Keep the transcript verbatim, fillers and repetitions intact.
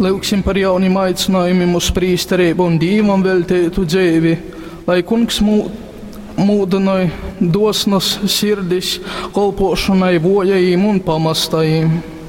Lūksim par jauniem aicinājumiem uz prīsterību un Dīvam veltītu dzīvi, lai Kungs mū, mūdināja dosnas sirdis kolpošanai vojajiem un pamastajiem.